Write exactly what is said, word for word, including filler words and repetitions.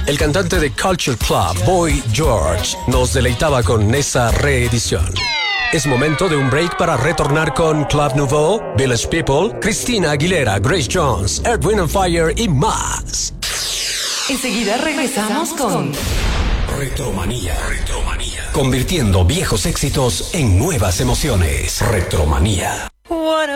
El cantante de Culture Club, Boy George, nos deleitaba con esa reedición. Es momento de un break para retornar con Club Nouveau, Village People, Christina Aguilera, Grace Jones, Earth, Wind and Fire y más. Enseguida regresamos con Retromanía. Retromanía. Convirtiendo viejos éxitos en nuevas emociones. Retromanía.